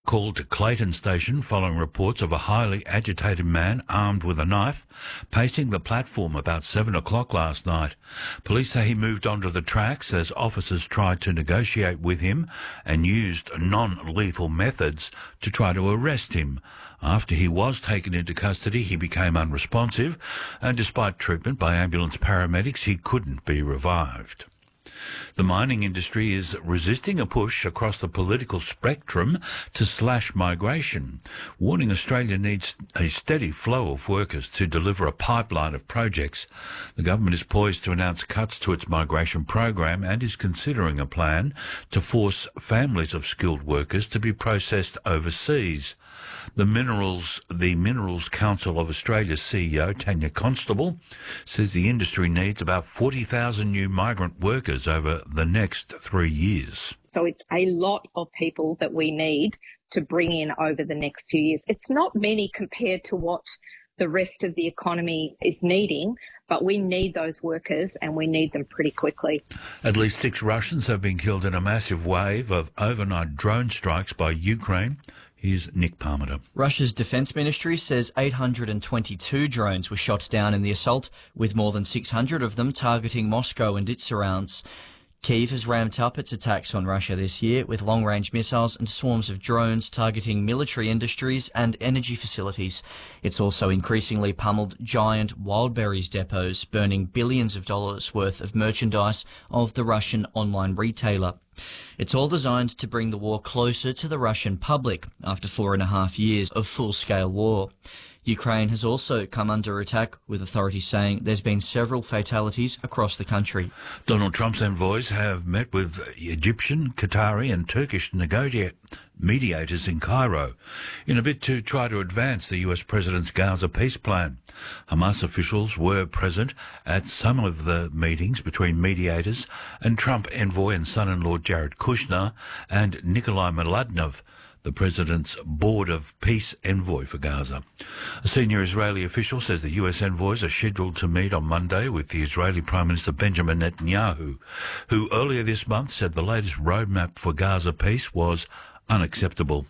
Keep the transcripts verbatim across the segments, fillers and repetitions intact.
called to Clayton Station following reports of a highly agitated man armed with a knife pacing the platform about seven o'clock last night. Police say he moved onto the tracks as officers tried to negotiate with him and used non-lethal methods to try to arrest him. After he was taken into custody, he became unresponsive, and despite treatment by ambulance paramedics, he couldn't be revived. The mining industry is resisting a push across the political spectrum to slash migration, warning Australia needs a steady flow of workers to deliver a pipeline of projects. The government is poised to announce cuts to its migration program and is considering a plan to force families of skilled workers to be processed overseas. The Minerals, the Minerals Council of Australia's C E O, Tanya Constable, says the industry needs about forty thousand new migrant workers over the next three years. So it's a lot of people that we need to bring in over the next few years. It's not many compared to what the rest of the economy is needing, but we need those workers and we need them pretty quickly. At least six Russians have been killed in a massive wave of overnight drone strikes by Ukraine. Here's Nick Parmenter. Russia's defence ministry says eight hundred twenty-two drones were shot down in the assault, with more than six hundred of them targeting Moscow and its surrounds. Kyiv has ramped up its attacks on Russia this year with long-range missiles and swarms of drones targeting military industries and energy facilities. It's also increasingly pummeled giant Wildberries depots, burning billions of dollars worth of merchandise of the Russian online retailer. It's all designed to bring the war closer to the Russian public after four and a half years of full-scale war. Ukraine has also come under attack, with authorities saying there's been several fatalities across the country. Donald Trump's envoys have met with Egyptian, Qatari and Turkish negotiators mediators in Cairo in a bid to try to advance the U S president's Gaza peace plan. Hamas officials were present at some of the meetings between mediators and Trump envoy and son-in-law Jared Kushner and Nikolai Mladinov, the president's board of peace envoy for Gaza. A senior Israeli official says the U S envoys are scheduled to meet on Monday with the Israeli Prime Minister Benjamin Netanyahu, who earlier this month said the latest roadmap for Gaza peace was unacceptable.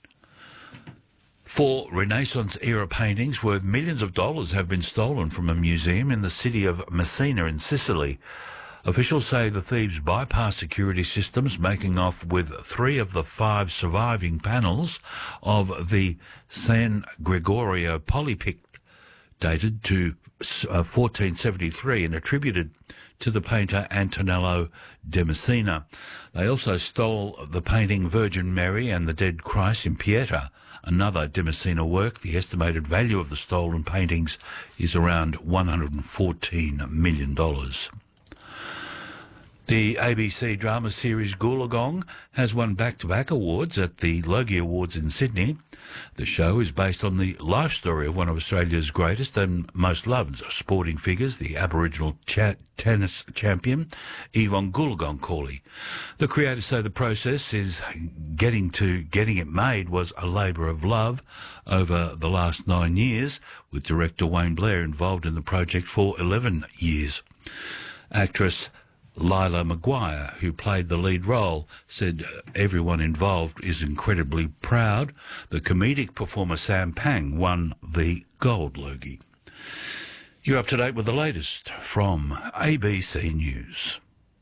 Four Renaissance-era paintings worth millions of dollars have been stolen from a museum in the city of Messina in Sicily. Officials say the thieves bypassed security systems, making off with three of the five surviving panels of the San Gregorio polypict, dated to uh, fourteen seventy-three and attributed to the painter Antonello de Messina. They also stole the painting Virgin Mary and the Dead Christ in Pieta, another de Messina work. The estimated value of the stolen paintings is around one hundred fourteen million dollars. The A B C drama series Goolagong has won back-to-back awards at the Logie Awards in Sydney. The show is based on the life story of one of Australia's greatest and most loved sporting figures, the Aboriginal cha- tennis champion, Yvonne Goolagong Cawley. The creators say the process is getting to getting it made was a labour of love over the last nine years, with director Wayne Blair involved in the project for eleven years. Actress Lila Maguire, who played the lead role, said everyone involved is incredibly proud. The comedic performer Sam Pang won the Gold Logie. You're up to date with the latest from A B C News.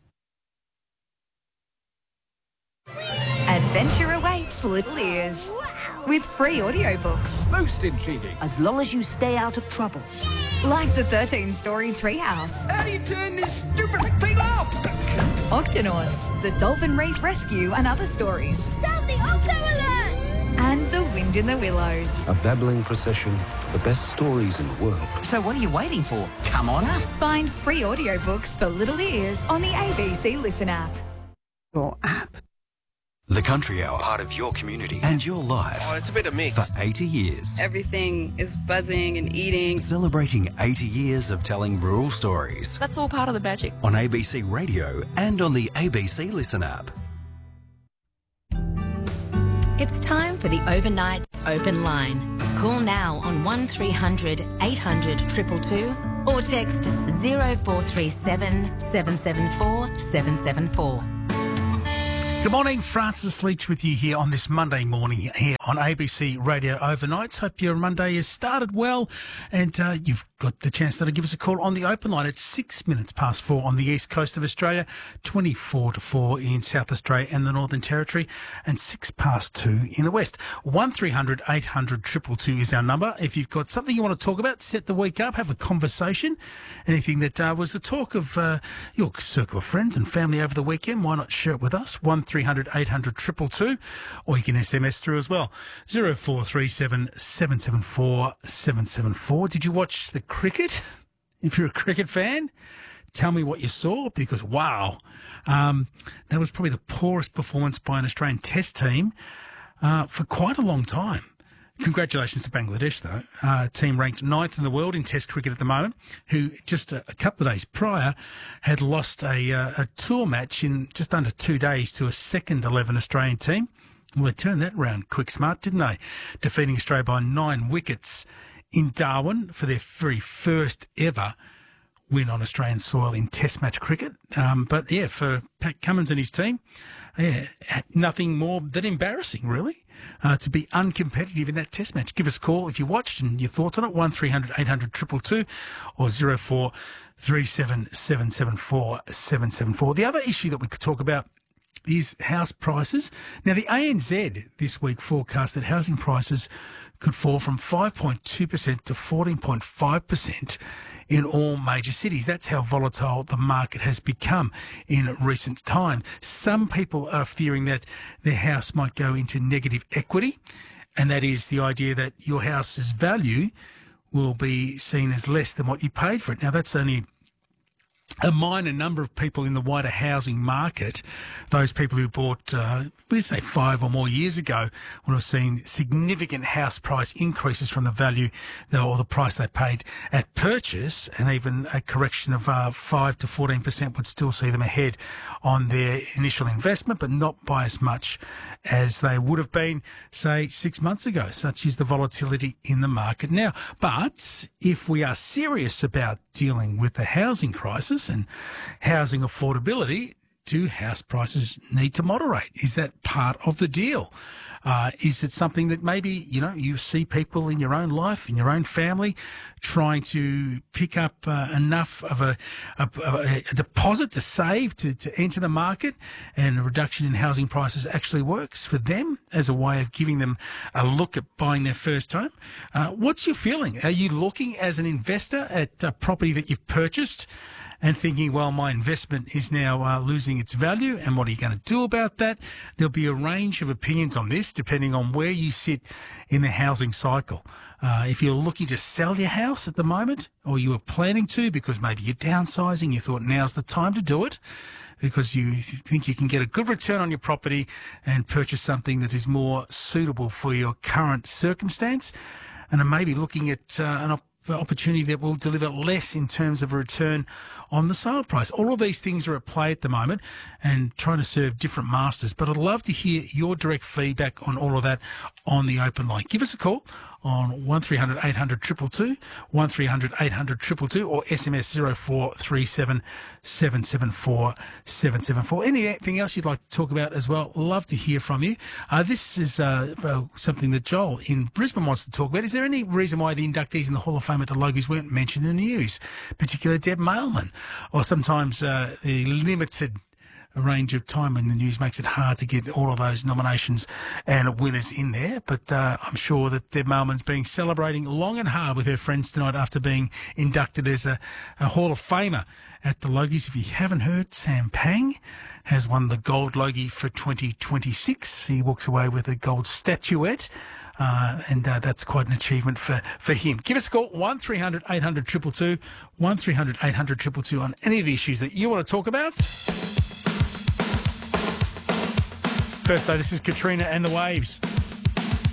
Adventure awaits Little Ears with free audiobooks. Most intriguing. As long as you stay out of trouble. Like the thirteen-story Treehouse. How do you turn this stupid thing off? Octonauts, the Dolphin Reef Rescue and other stories. Sound the Octo Alert! And The Wind in the Willows. A babbling procession, the best stories in the world. So what are you waiting for? Come on up. Find free audiobooks for Little Ears on the A B C Listen app. Your app. The Country Hour, part of your community and your life. Oh, it's a bit of mix. For eighty years. Everything is buzzing and eating. Celebrating eighty years of telling rural stories. That's all part of the magic. On A B C Radio and on the A B C Listen app. It's time for the Overnight Open Line. Call now on one three hundred eight hundred two two two or text zero four three seven seven seven four seven seven four. Good morning, Francis Leach with you here on this Monday morning here on A B C Radio Overnights. Hope your Monday has started well and uh, you've got the chance to give us a call on the open line. It's six minutes past four on the east coast of Australia, twenty-four to four in South Australia and the Northern Territory, and six past two in the west. one three hundred eight hundred two two two is our number. If you've got something you want to talk about, set the week up, have a conversation, anything that uh, was the talk of uh, your circle of friends and family over the weekend, why not share it with us? one three hundred eight hundred two two two, or you can S M S through as well. zero four three seven seven seven four seven seven four. Did you watch the cricket? If you're a cricket fan, tell me what you saw, because wow, um, that was probably the poorest performance by an Australian Test team uh, for quite a long time. Congratulations to Bangladesh, though, uh, team ranked ninth in the world in Test cricket at the moment, who just a, a couple of days prior had lost a, uh, a tour match in just under two days to a second eleven Australian team. Well, they turned that round quick smart, didn't they? Defeating Australia by nine wickets in Darwin for their very first ever win on Australian soil in Test match cricket. Um, but, yeah, for Pat Cummins and his team, yeah, nothing more than embarrassing, really, uh, to be uncompetitive in that Test match. Give us a call if you watched and your thoughts on it, one three hundred eight hundred two two two or zero four three seven seven seven four seven seven four. The other issue that we could talk about is house prices. Now, the A N Z this week forecast that housing prices could fall from five point two percent to fourteen point five percent in all major cities. That's how volatile the market has become in recent time. Some people are fearing that their house might go into negative equity, and that is the idea that your house's value will be seen as less than what you paid for it. Now, that's only a minor number of people in the wider housing market. Those people who bought, uh, we say five or more years ago, would have seen significant house price increases from the value or the price they paid at purchase, and even a correction of uh, five to fourteen percent would still see them ahead on their initial investment, but not by as much as they would have been, say, six months ago. Such is the volatility in the market now. But if we are serious about dealing with the housing crisis and housing affordability, do house prices need to moderate? Is that part of the deal? Uh, is it something that maybe, you know, you see people in your own life, in your own family, trying to pick up uh, enough of a, a, a, a deposit to save to, to enter the market, and a reduction in housing prices actually works for them as a way of giving them a look at buying their first home? Uh, what's your feeling? Are you looking as an investor at a property that you've purchased and thinking, well, my investment is now uh, losing its value, and what are you going to do about that? There'll be a range of opinions on this depending on where you sit in the housing cycle. Uh, if you're looking to sell your house at the moment, or you were planning to because maybe you're downsizing, you thought now's the time to do it because you think you can get a good return on your property and purchase something that is more suitable for your current circumstance, and are maybe looking at uh, an opportunity opportunity that will deliver less in terms of a return on the sale price. All of these things are at play at the moment and trying to serve different masters. But I'd love to hear your direct feedback on all of that on the open line. Give us a call on one three hundred eight hundred two two two, one three hundred eight hundred two two two, or S M S zero four three seven seven seven four seven seven four. Anything else you'd like to talk about as well, love to hear from you. Uh, this is uh, something that Joel in Brisbane wants to talk about. Is there any reason why the inductees in the Hall of Fame at the Logies weren't mentioned in the news, particularly Deb Mailman? Or sometimes uh, the limited a range of time in the news makes it hard to get all of those nominations and winners in there. But uh, I'm sure that Deb Mailman's been celebrating long and hard with her friends tonight after being inducted as a, a Hall of Famer at the Logies. If you haven't heard, Sam Pang has won the Gold Logie for twenty twenty-six. He walks away with a gold statuette. Uh, and uh, that's quite an achievement for, for him. Give us a call, one three hundred eight hundred two two two, one three hundred eight hundred two two two on any of the issues that you want to talk about. First though, this is Katrina and the Waves.